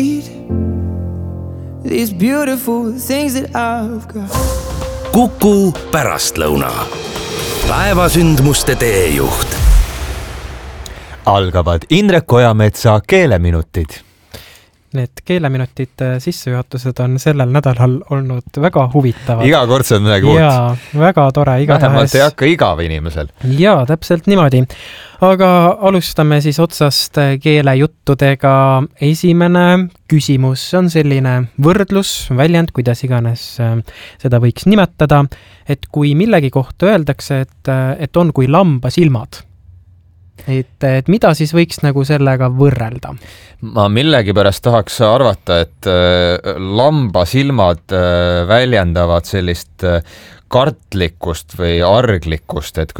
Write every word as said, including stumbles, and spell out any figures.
These beautiful things that I've got. Kuku pärastlõuna. Päevasündmuste teejuht. Algavad Indrek Ojametsa keeleminutid. Need keeleminutid sissejuhatused on sellel nädalal olnud väga huvitavad. Iga kord see on midagi uut. Jaa, väga tore. Vähemalt ei hakka igav inimesel. Jaa, täpselt niimoodi. Aga alustame siis otsast keelejuttudega. Esimene küsimus on selline võrdlus, väljend, kuidas iganes seda võiks nimetada, et kui millegi kohta öeldakse, et, et on kui lamba silmad. Et, et mida siis võiks nagu sellega võrrelda? Ma millegi pärast tahaks arvata, et lamba silmad väljendavad sellist kartlikkust või arglikkust, et